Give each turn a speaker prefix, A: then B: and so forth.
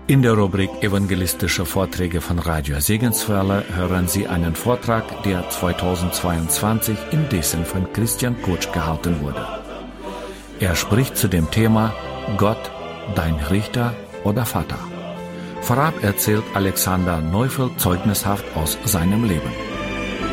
A: In der Rubrik Evangelistische Vorträge von Radio Segenswelle hören Sie einen Vortrag, der 2022 in Dessen von Christian Kutsch gehalten wurde. Er spricht zu dem Thema Gott, dein Richter oder Vater. Vorab erzählt Alexander Neufeld zeugnishaft aus seinem Leben.